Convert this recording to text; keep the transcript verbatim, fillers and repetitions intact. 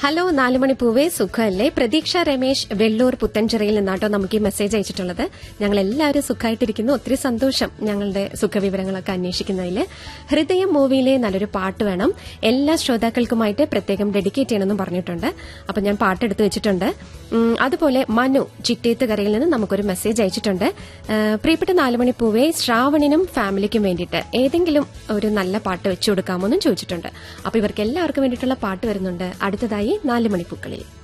Hello നാലുമണി പൂവേ സുഖമല്ലേ? പ്രതീക്ഷ രമേശ് വെള്ളൂർ പുത്തൻചിറയിൽ നിന്നാട്ടോ നമുക്ക് ഈ മെസ്സേജ് അയച്ചിട്ടുള്ളത്. ഞങ്ങൾ എല്ലാവരും സുഖമായിട്ടിരിക്കുന്നു. ഒത്തിരി സന്തോഷം ഞങ്ങളുടെ സുഖവിവരങ്ങളൊക്കെ അന്വേഷിക്കുന്നതിൽ. ഹൃദയം മൂവിയിലെ നല്ലൊരു പാട്ട് വേണം, എല്ലാ ശ്രോതാക്കൾക്കുമായിട്ട് പ്രത്യേകം ഡെഡിക്കേറ്റ് ചെയ്യണമെന്നും പറഞ്ഞിട്ടുണ്ട്. അപ്പം ഞാൻ പാട്ടെടുത്ത് വെച്ചിട്ടുണ്ട്. അതുപോലെ മനു ചിറ്റേത്തുകരയിൽ നിന്ന് നമുക്കൊരു മെസ്സേജ് അയച്ചിട്ടുണ്ട്. പ്രിയപ്പെട്ട നാലുമണി പൂവേ, ശ്രാവണിനും ഫാമിലിക്കും വേണ്ടിയിട്ട് ഏതെങ്കിലും ഒരു നല്ല പാട്ട് വെച്ചു കൊടുക്കാമോ എന്നും ചോദിച്ചിട്ടുണ്ട്. അപ്പൊ ഇവർക്ക് എല്ലാവർക്കും വേണ്ടിയിട്ടുള്ള പാട്ട് വരുന്നുണ്ട് അടുത്തതായി നാല് മണിപ്പൂക്കളിൽ.